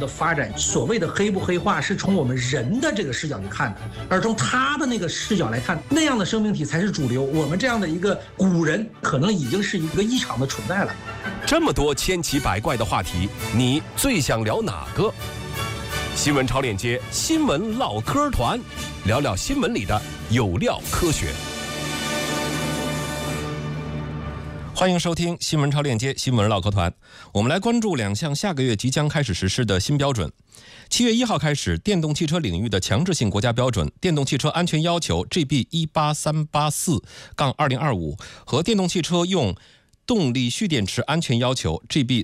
的发展，所谓的黑不黑化是从我们人的这个视角去看的，而从他的那个视角来看，那样的生命体才是主流。我们这样的一个古人，可能已经是一个异常的存在了。 这么多千奇百怪的话题，你最想聊哪个？新闻超链接新闻唠嗑团，聊聊新闻里的有料科学。欢迎收听新闻超链接新闻唠嗑团，我们来关注2项下个月即将开始实施的新标准。7月1号开始，电动汽车领域的强制性国家标准《电动汽车安全要求 GB18384-2025》和电动汽车用动力蓄电池安全要求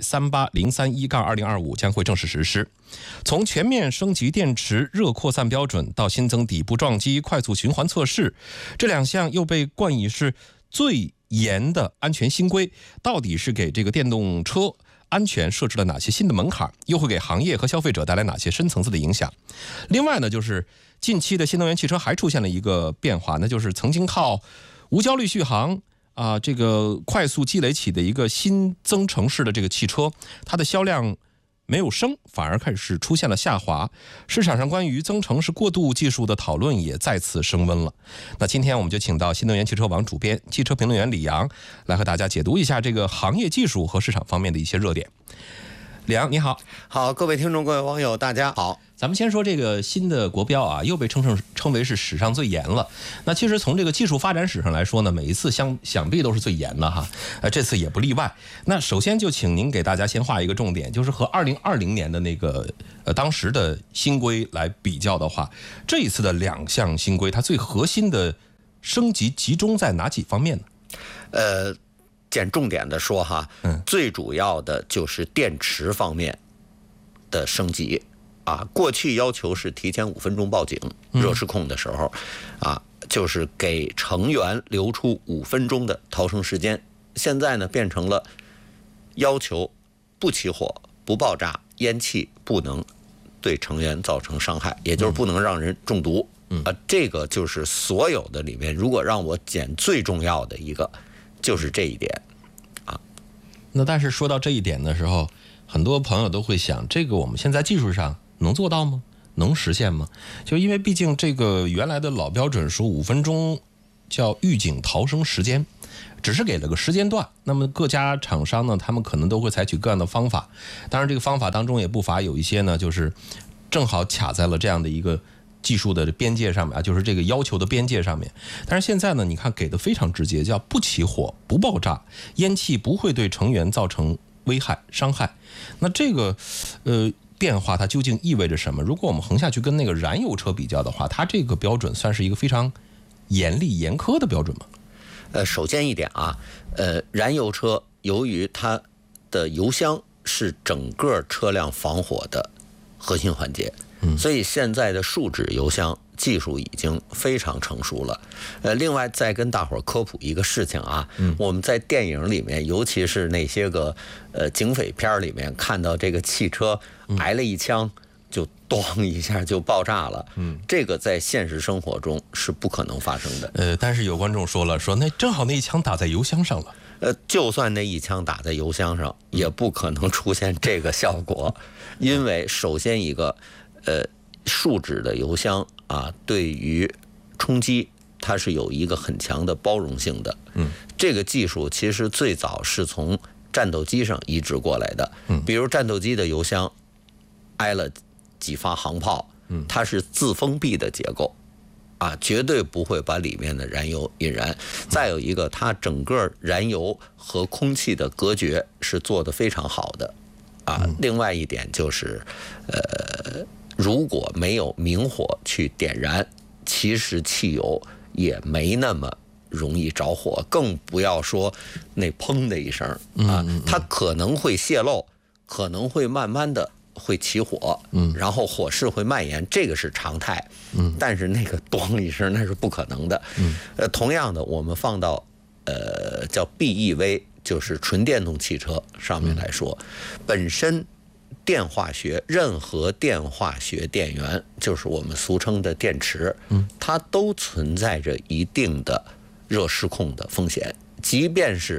GB38031-2025 将会正式实施。从全面升级电池热扩散标准到新增底部撞击快速循环测试，这2项又被冠以是最严的安全新规，到底是给这个电动车安全设置了哪些新的门槛，又会给行业和消费者带来哪些深层次的影响？另外呢，就是近期的新能源汽车还出现了一个变化，那就是曾经靠无焦虑续航这个快速积累起的一个新增程式的这个汽车，它的销量没有升，反而开始出现了下滑。市场上关于增程式过渡技术的讨论也再次升温了。那今天我们就请到新能源汽车网主编、汽车评论员李阳来和大家解读一下这个行业技术和市场方面的一些热点。李阳，你好。 好，各位听众、各位网友，大家好。 咱们先说这个新的国标又被称为是史上最严了。那其实从这个技术发展史上来说呢，每一次想必都是最严的哈，这次也不例外。那首先就请您给大家先画一个重点，就是和2020年的那个当时的新规来比较的话，这一次的2项新规，它最核心的升级集中在哪几方面呢？ 捡重点的说哈，最主要的就是电池方面的升级。过去要求是提前5分钟报警，热失控的时候，就是给成员留出5分钟的逃生时间。现在呢，变成了要求不起火、不爆炸，烟气不能对成员造成伤害，也就是不能让人中毒。这个就是所有的里面，如果让我捡最重要的一个，就是这一点。 那但是说到这一点的时候，很多朋友都会想，这个我们现在技术上能做到吗？能实现吗？就因为毕竟这个原来的老标准说5分钟叫预警逃生时间，只是给了个时间段。那么各家厂商呢，他们可能都会采取各样的方法。当然这个方法当中也不乏有一些呢，就是正好卡在了这样的一个技术的边界上面就是这个要求的边界上面。但是现在呢，你看给的非常直接，叫不起火、不爆炸，烟气不会对成员造成危害、伤害。那这个变化它究竟意味着什么？如果我们横下去跟那个燃油车比较的话，它这个标准算是一个非常严厉严苛的标准吗？ 首先一点燃油车由于它的油箱是整个车辆防火的核心环节，所以现在的树脂油箱技术已经非常成熟了。另外再跟大伙儿科普一个事情我们在电影里面，尤其是那些个警匪片里面看到这个汽车挨了一枪就咣一下就爆炸了，这个在现实生活中是不可能发生的。 但是有观众说了，说那正好那一枪打在油箱上了。 就算那一枪打在油箱上，也不可能出现这个效果，因为首先一个树脂的油箱对于冲击它是有一个很强的包容性的。这个技术其实最早是从战斗机上移植过来的。比如战斗机的油箱挨了几发航炮，它是自封闭的结构绝对不会把里面的燃油引燃。再有一个，它整个燃油和空气的隔绝是做得非常好的另外一点就是如果没有明火去点燃，其实汽油也没那么容易着火，更不要说那砰的一声它可能会泄漏，可能会慢慢的会起火，然后火势会蔓延，这个是常态。但是那个咣一声那是不可能的。同样的，我们放到叫 BEV， 就是纯电动汽车上面来说，本身电化学，任何电化学电源，就是我们俗称的电池，它都存在着一定的热失控的风险。即便是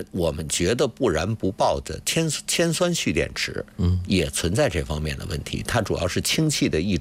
我们觉得不燃不爆的铅酸蓄电池，也存在这方面的问题。它主要是氢气的溢